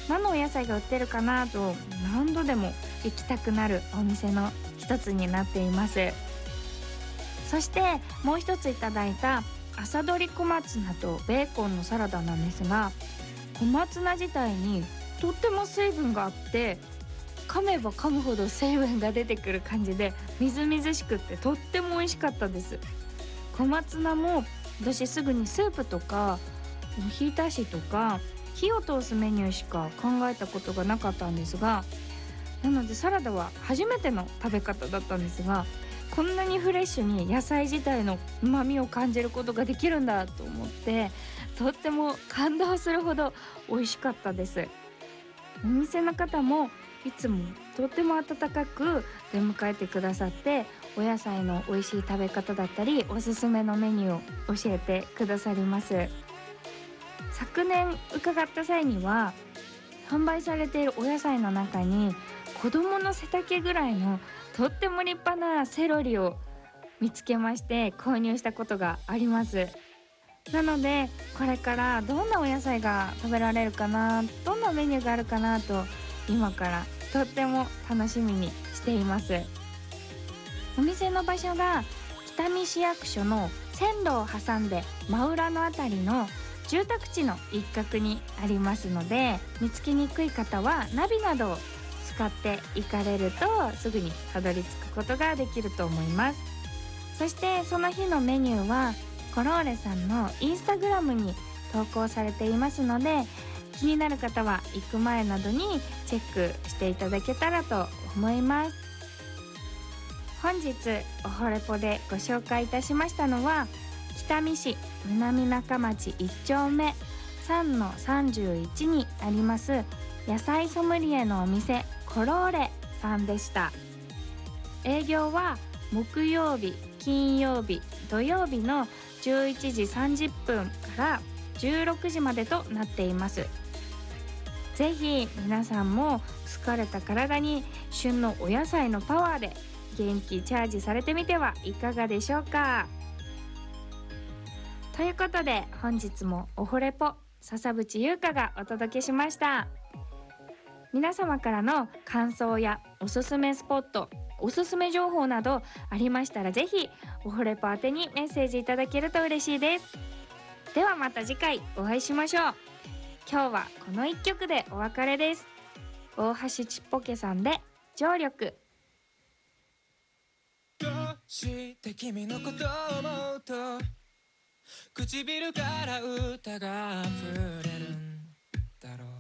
何のお野菜が売ってるかなと何度でも行きたくなるお店の一つになっています。そしてもう一ついただいた朝どり小松菜とベーコンのサラダなんですが、小松菜自体にとっても水分があって、噛めば噛むほど水分が出てくる感じでみずみずしくってとっても美味しかったです。小松菜も私すぐにスープとかひいたしとか火を通すメニューしか考えたことがなかったんですが、なのでサラダは初めての食べ方だったんですが、こんなにフレッシュに野菜自体の旨味を感じることができるんだと思って、とっても感動するほど美味しかったです。お店の方もいつもとっても温かく出迎えてくださって、お野菜の美味しい食べ方だったりおすすめのメニューを教えてくださります。昨年伺った際には販売されているお野菜の中に子供の背丈ぐらいのとっても立派なセロリを見つけまして購入したことがあります。なのでこれからどんなお野菜が食べられるかな、どんなメニューがあるかなと今からとっても楽しみにしています。お店の場所が北見市役所の線路を挟んで真裏のあたりの住宅地の一角にありますので、見つけにくい方はナビなどを使って行かれるとすぐにたどり着くことができると思います。そしてその日のメニューはコローレさんのインスタグラムに投稿されていますので、気になる方は行く前などにチェックしていただけたらと思います。本日おほれぽでご紹介いたしましたのは、北見市南中町1丁目 3-31 にあります野菜ソムリエのお店コローレさんでした。営業は木曜日、金曜日、土曜日の11時30分から16時までとなっています。ぜひ皆さんも疲れた体に旬のお野菜のパワーで元気チャージされてみてはいかがでしょうか。ということで本日もおほれぽ笹渕優香がお届けしました。皆様からの感想やおすすめスポット、おすすめ情報などありましたら、ぜひおほれぽ宛てにメッセージいただけると嬉しいです。ではまた次回お会いしましょう。今日はこの一曲でお別れです。大橋ちっぽけさんで情力。 どうして君のことを思うと唇から歌が溢れる